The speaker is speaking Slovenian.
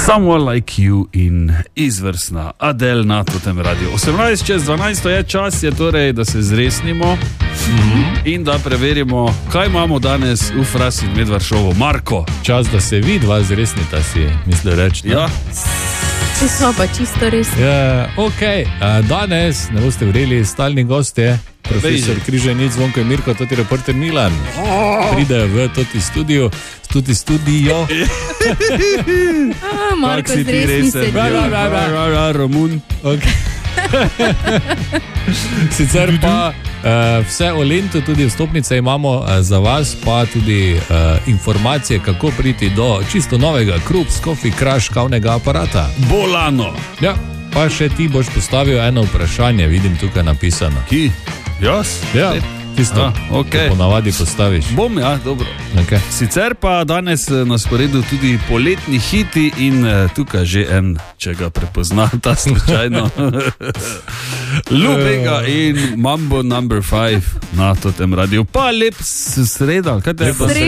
Someone Like You in izvrstna Adele na tem radiju. 18:12 je čas, je torej, da se zresnimo in da preverimo, kaj imamo danes v Fras in Medvard šovu. Marko. Čas, da se vi dva zresnita, si misli reči. Ja. Če so pa čisto res. Ja, ok. Danes ne boste vreli stalni gostje, profesor Križanic, Zvonko in Mirko, toti reporter Milan. Pridejo v toti studio. Marko, zresni se. Romun. Sicer pa vse o Lentu, tudi vstopnice imamo za vas, pa tudi informacije, kako priti do čisto novega Krups Coffee Crush kavnega aparata. Bolano. Ja, pa še ti boš postavil eno vprašanje, vidim tukaj napisano. Ki? Jaz? Ja, tisto, okay. Ponavadi postaviš. Bom, ja, dobro. Okay. Sicer pa danes na sporedu tudi poletni hiti in tukaj že en, če ga prepoznata slučajno. Lubega in Mambo No. 5 na tem radiju. Pa lep sreda, kaj te je pa